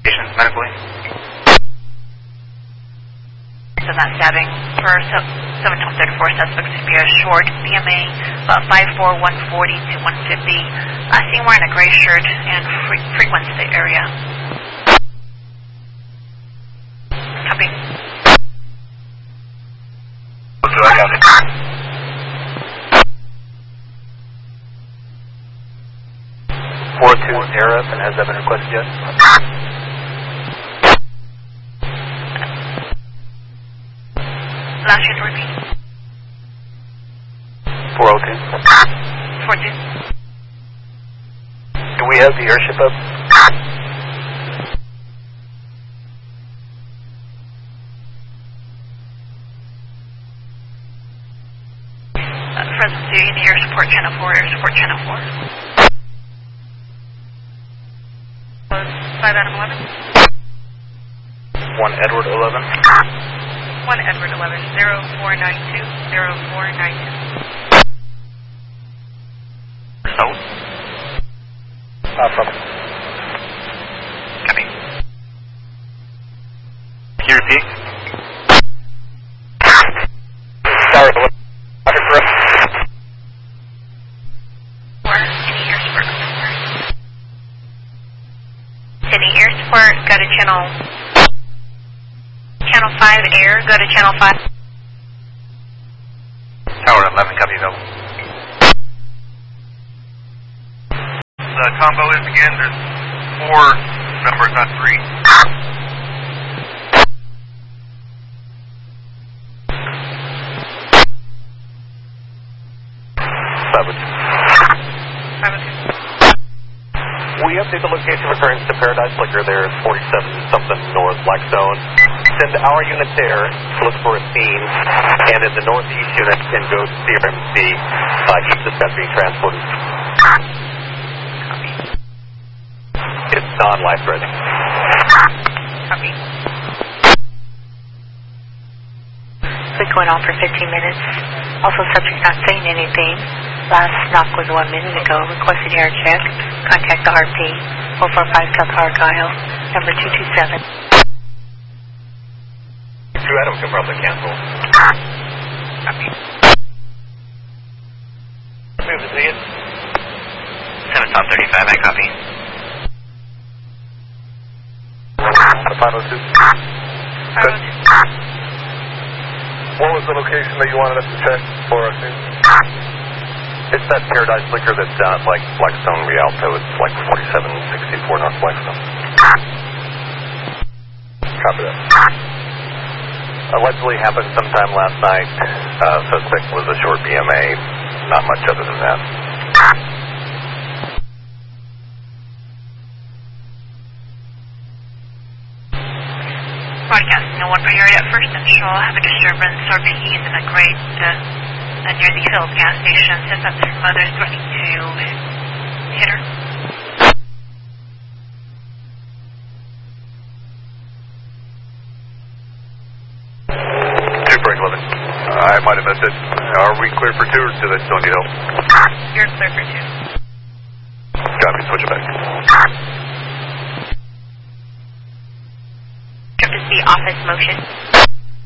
medically. So that stabbing for 7-34 suspects to be a short BMA, about 5'4", 140 to 150. Seen wearing a gray shirt and frequents the area. Copy. What's that, copy? 402 Arif, and has that been requested yet? Last year to repeat. 402. 42. Do we have the airship up? Present in air support channel 4, air support channel 4. 5 Adam 11. 1 Edward 11. 1 Edward 11, 0492, 0492. Result? From. Copy. Can you repeat? Sorry, Or any air support, go to channel 5 air, go to channel 5. Tower 11, copy, go. The combo is again, there's 4 numbers, not 3. We update the location of occurrence to Paradise Liquor there at 47-something North Blackstone. Send our unit there to look for a scene, and in the northeast unit can go to CRMC. Keep this guy being transported. It's non-life-threatening. Copy. Been going on for 15 minutes. Also, subject not saying anything. Last knock was 1 minute ago. Requested air check. Contact the RP. 445 South Argyle, number 227. 2 Adam can probably cancel. Copy. Move to see it. 7 Top 35, I copy. Out of 502. Good. What was the location that you wanted us to check for us? It's that Paradise Liquor that's down at like Blackstone Rialto. It's like 4764 North Blackstone. Copy that. Allegedly happened sometime last night. Suspect was a short BMA. Not much other than that. Broadcast no 1 priority at first initial. Have a disturbance. RP is in a grade near the Hills gas station. Says that their mother is threatening to hit her. I might have missed it. Are we clear for 2 or do they still need help? You're clear for 2. Got me. Switch it back. Trip is the office motion.